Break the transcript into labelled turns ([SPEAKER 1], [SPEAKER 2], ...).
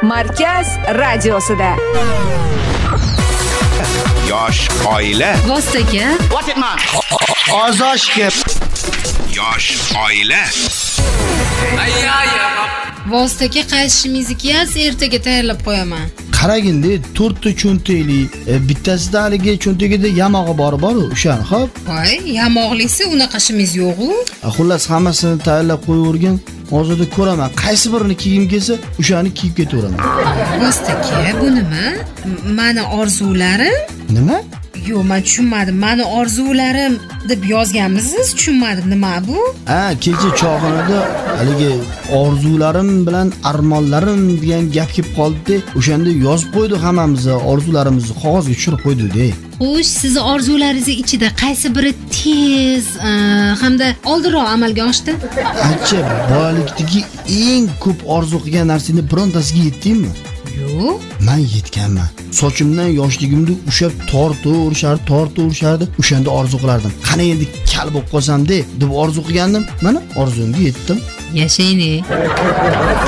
[SPEAKER 1] Markaz radiosida.
[SPEAKER 2] Yosh oila.
[SPEAKER 3] Vostoka.
[SPEAKER 4] Ozoshga.
[SPEAKER 2] Yosh oila.
[SPEAKER 3] Vostoka qaysi ertaga tayyorlab qo'yaman.
[SPEAKER 4] Qaragin-da, 4 ta cho'ntakli, bittasida haligi cho'ntakida yamog'i bor-u, o'shan, xo'p.
[SPEAKER 3] Voy, yamoqlisi unaqa ishimiz yo'q-ku.
[SPEAKER 4] Xullas hammasini tayyorlab qo'yavergin. Hozirda ko'raman, qaysi birini kiyim kelsa, o'shani kiyib ketaveraman.
[SPEAKER 3] Vostoka, bu nima? Mani orzularim?
[SPEAKER 4] Nima?
[SPEAKER 3] Yo'q, men tushunmadim. Mani orzularim deb yozganmisiz? Tushunmadim, nima bu?
[SPEAKER 4] Kecha choyxonada haligi orzularim bilan armonlarim degan gap kelib qoldi-da, o'shanda yozib qo'ydi hammamizni, orzularimizni qog'ozga tushirib qo'ydi-da.
[SPEAKER 3] Xo'sh, sizni orzularingiz ichida qaysi biri tez hamda oldinroq amalga oshdi?
[SPEAKER 4] Ancha bolalikdagi eng ko'p orzu qilgan narsani birontasiga yetdingmi?
[SPEAKER 3] Yo'q.
[SPEAKER 4] Men yetganman. Sochimdan yoshligimda ushab tortaverishar, o'shanda orzu qilardim. Qani endi kal bo'lib qolsam deb orzu qilgandim. Mana orzumga yetdim.
[SPEAKER 3] Yashayni.